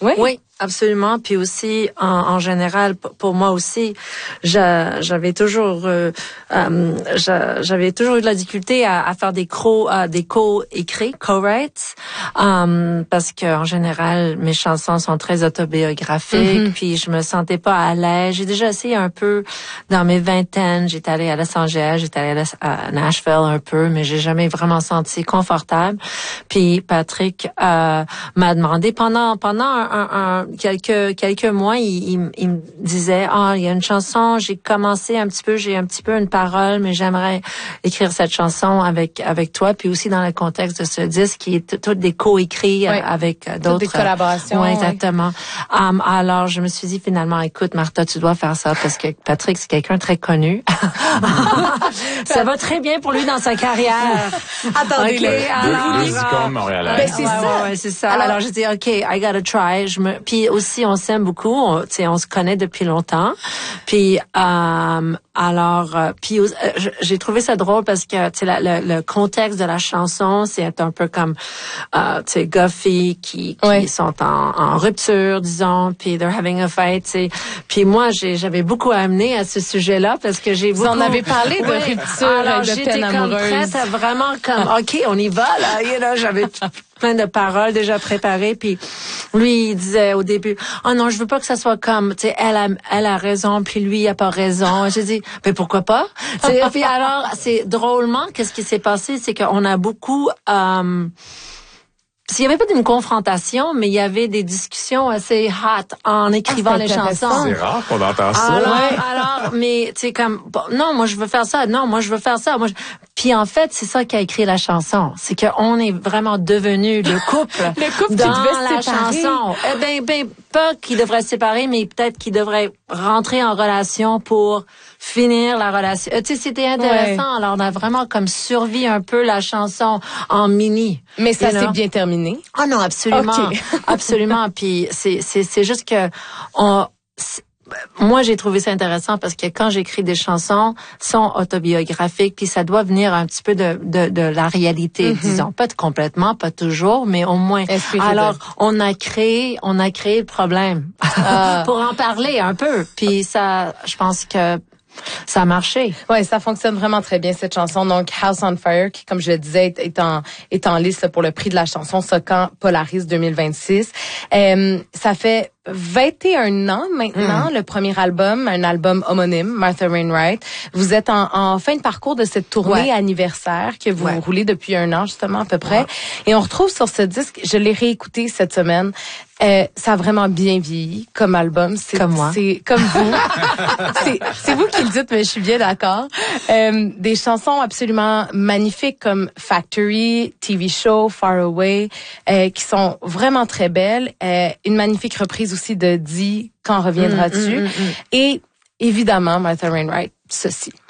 Oui, absolument. Puis aussi, en général, pour moi aussi, j'avais toujours eu de la difficulté à faire des co-écrits, co-writes, parce que en général, mes chansons sont très autobiographiques. Puis je me sentais pas à l'aise. J'ai déjà essayé un peu dans mes vingtaines. J'étais allée à Los Angeles, j'étais allée à Nashville un peu, mais j'ai jamais vraiment senti confortable. Puis Patrick m'a demandé pendant quelques mois, il me disait, il y a une chanson, j'ai un petit peu une parole, mais j'aimerais écrire cette chanson avec toi, puis aussi dans le contexte de ce disque qui est tout des co-écrits avec d'autres. Toutes des collaborations. Oui, exactement. Alors, je me suis dit finalement, écoute, Martha, tu dois faire ça parce que Patrick, c'est quelqu'un de très connu. Ça va très bien pour lui dans sa carrière. Attendez, deux icônes montréalaises. Ben, c'est ça. Ouais, c'est ça. Alors, j'ai dit, OK, I gotta try. Puis aussi, on s'aime beaucoup. On se connaît depuis longtemps. Puis, j'ai trouvé ça drôle parce que, le contexte de la chanson, c'est un peu comme, Goffy qui sont en rupture, disons, puis they're having a fight, Puis moi, j'avais beaucoup à amener à ce sujet-là parce que Vous en avez parlé de rupture, alors, de peine amoureuse. J'étais comme prête à vraiment OK, on y va, là. J'avais plein de paroles déjà préparées, puis lui, il disait au début, non, je veux pas que ça soit comme, elle a raison, puis lui, il a pas raison. J'ai dit, mais pourquoi pas? Puis alors, c'est drôlement, qu'est-ce qui s'est passé, c'est qu'on a beaucoup, s'il y avait pas d'une confrontation, mais il y avait des discussions assez hot en écrivant les chansons. C'est rare qu'on entend ça. Alors, mais tu sais comme non, moi je veux faire ça. Non, moi je veux faire ça. Puis en fait, c'est ça qui a écrit la chanson. C'est qu'on est vraiment devenu le couple qui dans devait la se séparer. chanson. Ben pas qui devrait se séparer, mais peut-être qui devrait rentrer en relation pour finir la relation. Tu sais, c'était intéressant. Alors on a vraiment comme survécu un peu la chanson en mini. Mais ça s'est bien terminé. Ah non, absolument. Okay. Absolument. Puis c'est juste que moi, j'ai trouvé ça intéressant parce que quand j'écris des chansons, sont autobiographiques, puis ça doit venir un petit peu de la réalité, disons. Pas complètement, pas toujours, mais au moins. Alors, on a créé le problème pour en parler un peu. Puis ça, je pense que ça a marché. Oui, ça fonctionne vraiment très bien, cette chanson. Donc, House on Fire, qui, comme je le disais, est en liste là, pour le prix de la chanson Socan Polaris 2026. Ça fait 21 ans maintenant, le premier album, un album homonyme, Martha Wainwright. Vous êtes en fin de parcours de cette tournée anniversaire que vous roulez depuis 1 an, justement, à peu près. Ouais. Et on retrouve sur ce disque, je l'ai réécouté cette semaine, ça a vraiment bien vieilli comme album. C'est comme moi. C'est comme vous. c'est vous qui le dites, mais je suis bien d'accord. Des chansons absolument magnifiques comme Factory, TV Show, Far Away, qui sont vraiment très belles. Une magnifique reprise aussi de Di, Quand reviendras-tu? Et évidemment, Martha Wainwright, ceci.